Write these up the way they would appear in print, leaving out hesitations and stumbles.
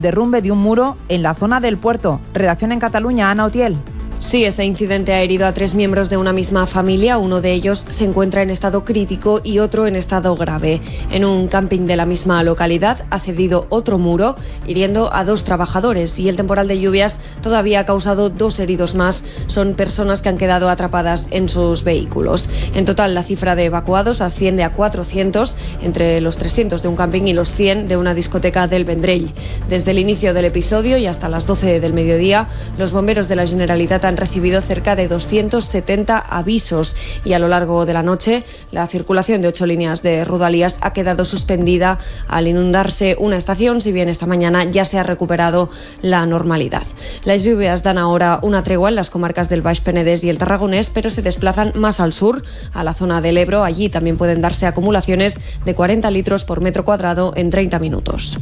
derrumbe de un muro en la zona del puerto. Redacción en Cataluña, Ana Otiel. Sí, ese incidente ha herido a 3 miembros de una misma familia. Uno de ellos se encuentra en estado crítico y otro en estado grave. En un camping de la misma localidad ha cedido otro muro, hiriendo a 2 trabajadores, y el temporal de lluvias todavía ha causado 2 heridos más. Son personas que han quedado atrapadas en sus vehículos. En total, la cifra de evacuados asciende a 400, entre los 300 de un camping y los 100 de una discoteca del Vendrell. Desde el inicio del episodio y hasta las 12 del mediodía, los bomberos de la Generalitat han recibido cerca de 270 avisos, y a lo largo de la noche la circulación de 8 líneas de Rodalies ha quedado suspendida al inundarse una estación, si bien esta mañana ya se ha recuperado la normalidad. Las lluvias dan ahora una tregua en las comarcas del Baix Penedès y el Tarragonés, pero se desplazan más al sur, a la zona del Ebro. Allí también pueden darse acumulaciones de 40 litros por metro cuadrado en 30 minutos.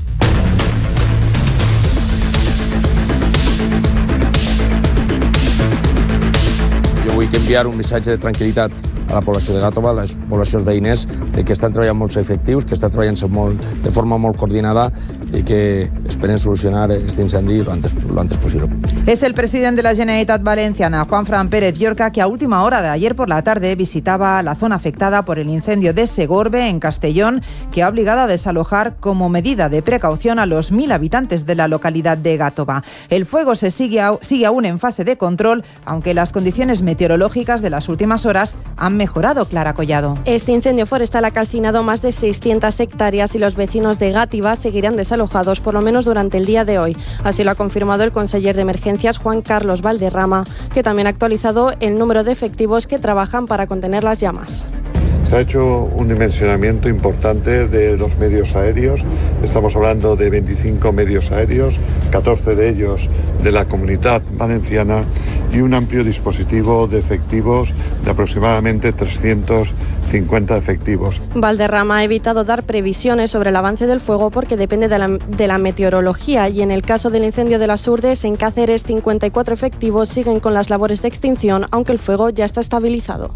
Vull enviar un missatge de tranquil·litat a la població de Gàtova, a les poblacions veïnes, de que estan treballant molts efectius, que estan treballant de forma molt coordinada y que esperen solucionar este incendi lo antes posible. Es el presidente de la Generalitat Valenciana, Juanfran Pérez Llorca, que a última hora de ayer por la tarde visitaba la zona afectada por el incendio de Segorbe, en Castellón, que ha obligado a desalojar como medida de precaución a los 1.000 habitantes de la localidad de Gàtova. El fuego se sigue aún en fase de control, aunque las condiciones meteorológicas de las últimas horas han mejorado. Clara Collado. Este incendio forestal ha calcinado más de 600 hectáreas y los vecinos de Gàtova seguirán desalojados por lo menos durante el día de hoy. Así lo ha confirmado el conseller de Emergencias, Juan Carlos Valderrama, que también ha actualizado el número de efectivos que trabajan para contener las llamas. Se ha hecho un dimensionamiento importante de los medios aéreos. Estamos hablando de 25 medios aéreos, 14 de ellos de la Comunitat Valenciana, y un amplio dispositivo de efectivos de aproximadamente 350 efectivos. Valderrama ha evitado dar previsiones sobre el avance del fuego porque depende de la meteorología, y en el caso del incendio de las Urdes, en Cáceres, 54 efectivos siguen con las labores de extinción, aunque el fuego ya está estabilizado.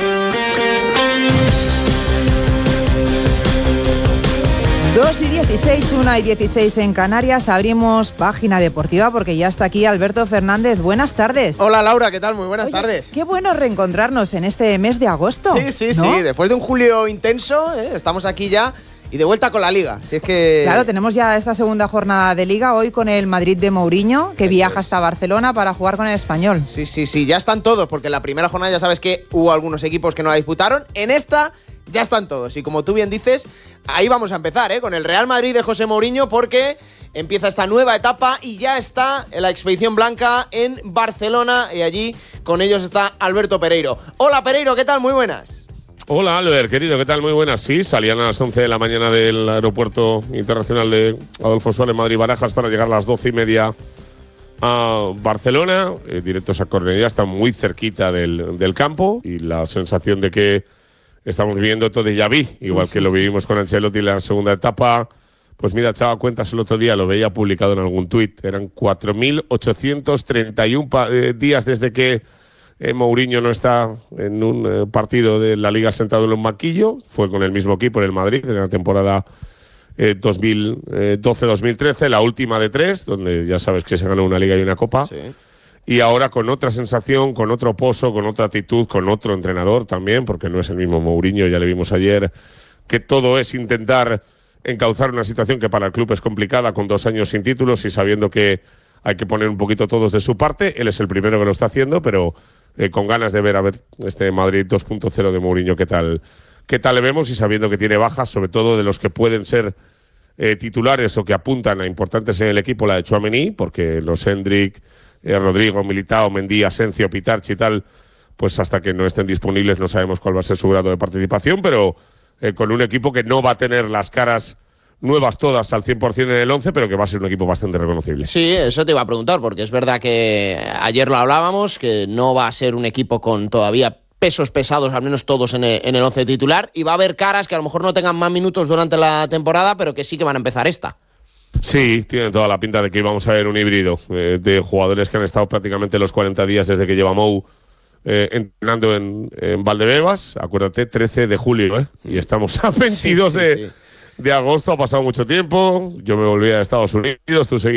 2:16, 1:16 en Canarias. Abrimos página deportiva porque ya está aquí Alberto Fernández. Buenas tardes. Hola Laura, ¿qué tal? Muy buenas tardes. Qué bueno reencontrarnos en este mes de agosto. Sí, ¿no? sí, después de un julio intenso, estamos aquí ya y de vuelta con la Liga. Si es que... Claro, tenemos ya esta segunda jornada de Liga, hoy con el Madrid de Mourinho, que viaja hasta Barcelona para jugar con el Español. Sí, ya están todos, porque en la primera jornada ya sabes que hubo algunos equipos que no la disputaron. En esta ya están todos, y como tú bien dices, ahí vamos a empezar, con el Real Madrid de José Mourinho, porque empieza esta nueva etapa y ya está la expedición blanca en Barcelona, y allí con ellos está Alberto Pereiro. Hola Pereiro, ¿qué tal? Muy buenas. Hola Albert, querido, ¿qué tal? Muy buenas. Sí, salían a las 11 de la mañana del aeropuerto internacional de Adolfo Suárez, Madrid-Barajas, para llegar a las 12:30 a Barcelona, directos a Cornellà. Están muy cerquita del campo, y la sensación de que estamos viviendo todo déjà vu, igual que lo vivimos con Ancelotti en la segunda etapa. Pues mira, echaba cuentas el otro día, lo veía publicado en algún tuit, eran 4.831 días desde que Mourinho no está en un partido de la Liga sentado en un banquillo. Fue con el mismo equipo en el Madrid en la temporada 2012-2013, la última de 3, donde ya sabes que se ganó una Liga y una Copa. Sí. Y ahora con otra sensación, con otro pozo, con otra actitud, con otro entrenador también, porque no es el mismo Mourinho, ya le vimos ayer, que todo es intentar encauzar una situación que para el club es complicada, con 2 años sin títulos y sabiendo que hay que poner un poquito todos de su parte. Él es el primero que lo está haciendo, pero con ganas de ver este Madrid 2.0 de Mourinho qué tal le vemos, y sabiendo que tiene bajas, sobre todo de los que pueden ser titulares o que apuntan a importantes en el equipo, la de Tchouaméni, porque los Hendrick, Rodrigo, Militao, Mendy, Asencio, Pitarch y tal, pues hasta que no estén disponibles no sabemos cuál va a ser su grado de participación, pero con un equipo que no va a tener las caras nuevas todas al 100% en el 11, pero que va a ser un equipo bastante reconocible. Sí, eso te iba a preguntar, porque es verdad que ayer lo hablábamos, que no va a ser un equipo con todavía pesos pesados, al menos todos en el 11 titular, y va a haber caras que a lo mejor no tengan más minutos durante la temporada, pero que sí que van a empezar esta. Sí, tiene toda la pinta de que íbamos a ver un híbrido de jugadores que han estado prácticamente los 40 días desde que lleva Mou entrenando en Valdebebas. Acuérdate, 13 de julio, y estamos a 22 de de agosto, ha pasado mucho tiempo, yo me volví a Estados Unidos, tú seguías